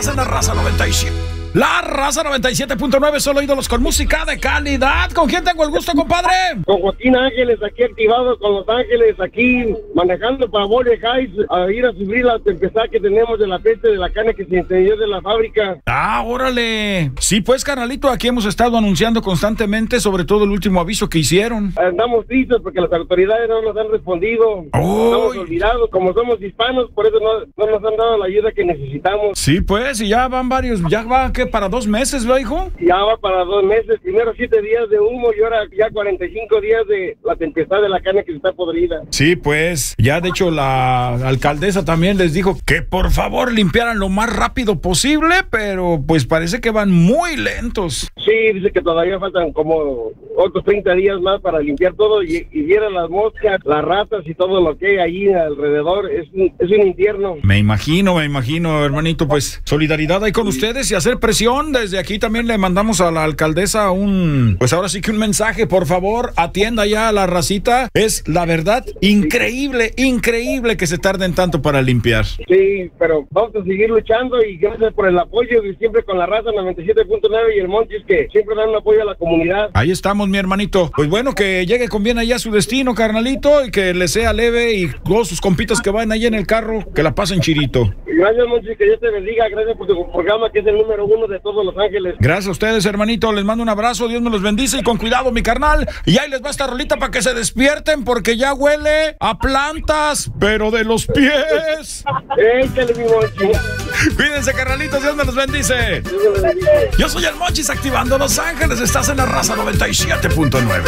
estás en la Raza 97. La Raza 97.9, solo ídolos con música de calidad. ¿Con quién tengo el gusto, compadre? Con Joaquín Ángeles, aquí activado con Los Ángeles, aquí manejando para Boyle Heights, a ir a subir la tempestad que tenemos de la peste de la carne que se incendió de la fábrica. Ah, órale. Sí, pues, carnalito, aquí hemos estado anunciando constantemente, sobre todo el último aviso que hicieron. Andamos tristes porque las autoridades no nos han respondido. Estamos olvidados, como somos hispanos, por eso no nos han dado la ayuda que necesitamos. Sí, pues, y ya van varios, ya va, ¿qué? ¿Para 2 meses, lo hijo? Ya va para 2 meses, primero 7 días de humo y ahora ya 45 días de la tempestad de la carne que se está podrida. Sí, pues, ya de hecho la alcaldesa también les dijo que por favor limpiaran lo más rápido posible, pero pues parece que van muy lentos. Sí, dice que todavía faltan como otros 30 días más para limpiar todo y vieran las moscas, las ratas y todo lo que hay ahí alrededor. Es un infierno. Me imagino, hermanito, pues solidaridad ahí con ustedes y hacer presión. Desde aquí también le mandamos a la alcaldesa pues ahora sí que un mensaje, por favor, atienda ya a la racita. Es la verdad increíble que se tarden tanto para limpiar. Sí, pero vamos a seguir luchando y gracias por el apoyo y siempre con la Raza 97.9 y el Monchis que siempre dan un apoyo a la comunidad. Ahí estamos, mi hermanito. Pues bueno, que llegue con bien allá a su destino, carnalito, y que le sea leve y todos sus compitas que van allá en el carro, que la pasen chirito. Gracias, Monchis, que Dios te bendiga. Gracias por tu programa que es el número 1 de todos Los Ángeles. Gracias a ustedes, hermanito. Les mando un abrazo. Dios me los bendice y con cuidado, mi carnal. Y ahí les va esta rolita para que se despierten porque ya huele a plantas, pero de los pies. Échale, mi Monchis. Cuídense, carnalitos. Dios me los bendice. Yo soy el Monchis activando Los Ángeles. Estás en la Raza 97.9.